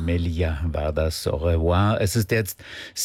Melia war das Au revoir. Es ist jetzt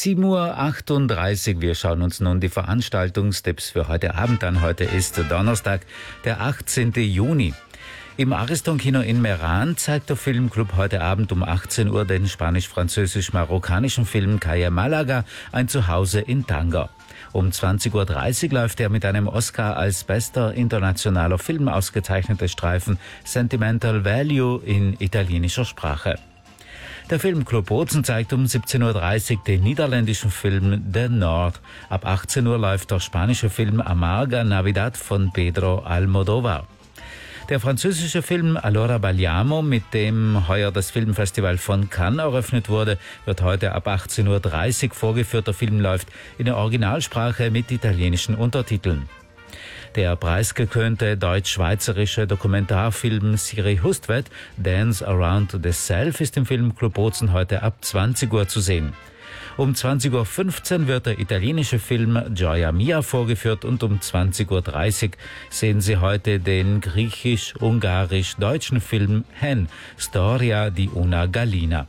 7:38 Uhr. Wir schauen uns nun die Veranstaltungstipps für heute Abend an. Heute ist Donnerstag, der 18. Juni. Im Ariston-Kino in Meran zeigt der Filmclub heute Abend um 18 Uhr den spanisch-französisch-marokkanischen Film Calle Malaga, ein Zuhause in Tanger. Um 20:30 Uhr läuft der mit einem Oscar als bester internationaler Film ausgezeichnete Streifen Sentimental Value in italienischer Sprache. Der Filmclub Bozen zeigt um 17:30 Uhr den niederländischen Film The North. Ab 18 Uhr läuft der spanische Film Amarga Navidad von Pedro Almodóvar. Der französische Film Allora balliamo, mit dem heuer das Filmfestival von Cannes eröffnet wurde, wird heute ab 18:30 Uhr vorgeführt. Der Film läuft in der Originalsprache mit italienischen Untertiteln. Der preisgekrönte deutsch-schweizerische Dokumentarfilm Siri Hustvedt, Dance Around the Self, ist im Filmclub Bozen heute ab 20 Uhr zu sehen. Um 20:15 Uhr wird der italienische Film Gioia Mia vorgeführt und um 20:30 Uhr sehen Sie heute den griechisch-ungarisch-deutschen Film Hen, Storia di una Gallina.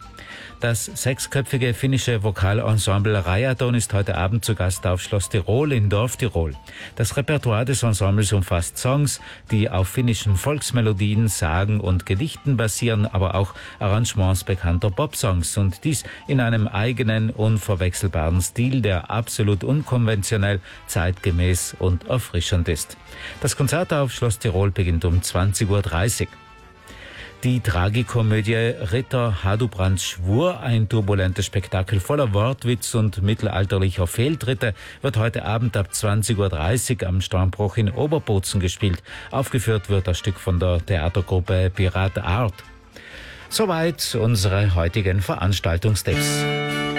Das sechsköpfige finnische Vokalensemble Rajaton ist heute Abend zu Gast auf Schloss Tirol in Dorftirol. Das Repertoire des Ensembles umfasst Songs, die auf finnischen Volksmelodien, Sagen und Gedichten basieren, aber auch Arrangements bekannter Popsongs, und dies in einem eigenen, unverwechselbaren Stil, der absolut unkonventionell, zeitgemäß und erfrischend ist. Das Konzert auf Schloss Tirol beginnt um 20:30 Uhr. Die Tragikomödie Ritter Hadubrands Schwur, ein turbulentes Spektakel voller Wortwitz und mittelalterlicher Fehltritte, wird heute Abend ab 20:30 Uhr am Stammbruch in Oberbozen gespielt. Aufgeführt wird das Stück von der Theatergruppe Pirat Art. Soweit unsere heutigen Veranstaltungstipps.